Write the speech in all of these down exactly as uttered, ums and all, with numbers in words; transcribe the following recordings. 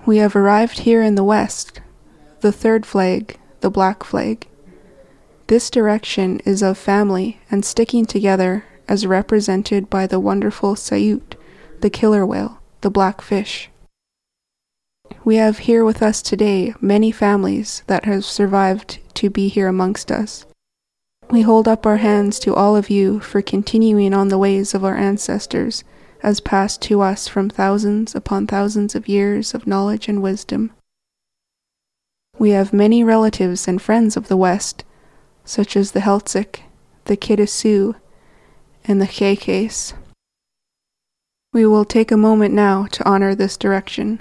We have arrived here in the west, the third flag, the black flag. This direction is of family and sticking together as represented by the wonderful Sayut, the killer whale, the black fish. We have here with us today many families that have survived to be here amongst us. We hold up our hands to all of you for continuing on the ways of our ancestors, as passed to us from thousands upon thousands of years of knowledge and wisdom. We have many relatives and friends of the West, such as the Heltzik, the Kitasoo, and the Kekes. We will take a moment now to honor this direction.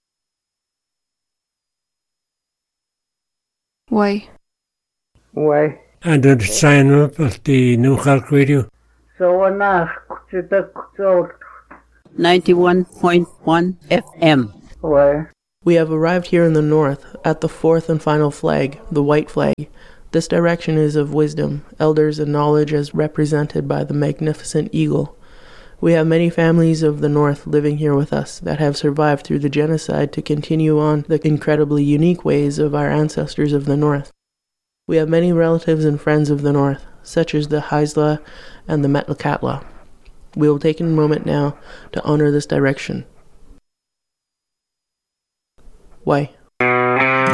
Why? Why? And the sign up of the New Khalk Radio. So enough to the ninety-one point one F M. Why? We have arrived here in the north, at the fourth and final flag, the white flag. This direction is of wisdom, elders, and knowledge as represented by the magnificent eagle. We have many families of the north living here with us that have survived through the genocide to continue on the incredibly unique ways of our ancestors of the north. We have many relatives and friends of the north, such as the Haisla and the Metlakatla. We will take a moment now to honor this direction. Why?